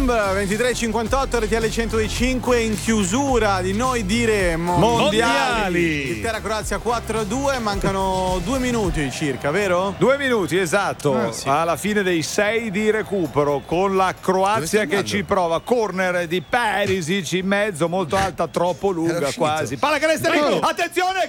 Number 23:58 RTL 105 in chiusura di Noi dire mondiali. Inghilterra Croazia 4-2, mancano 2 minuti circa, vero? 2 minuti, esatto. Sì. Alla fine dei 6 di recupero, con la Croazia che ci prova. Corner di Perisic in mezzo, molto alta, troppo lunga quasi. Palla canestro, attenzione!